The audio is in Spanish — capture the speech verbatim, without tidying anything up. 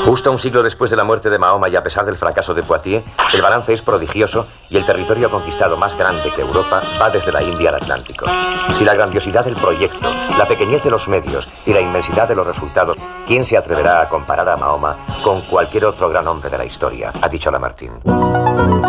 Justo un siglo después de la muerte de Mahoma y a pesar del fracaso de Poitiers, el balance es prodigioso y el territorio conquistado más grande que Europa va desde la India al Atlántico. Si la grandiosidad del proyecto, la pequeñez de los medios y la inmensidad de los resultados, ¿quién se atreverá a comparar a Mahoma con cualquier otro gran hombre de la historia?, ha dicho Lamartine.